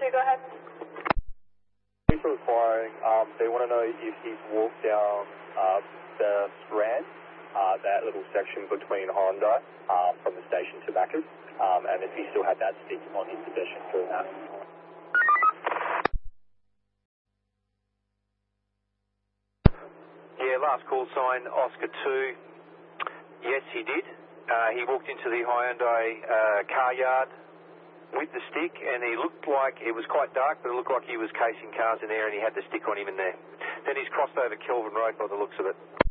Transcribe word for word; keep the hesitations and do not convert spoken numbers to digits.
two, go ahead. Thanks for inquiring. Um, they want to know if he's walked down uh, the Strand, uh, that little section between Hyundai um, from the station to Macca's, um, and if he still had that stick on his possession through that. Yeah, last call sign, Oscar two. Yes, he did. Uh, he walked into the Hyundai uh, car yard with the stick, and he looked like, it was quite dark, but it looked like he was casing cars in there, and he had the stick on him in there. Then he's crossed over Kelvin Road by the looks of it.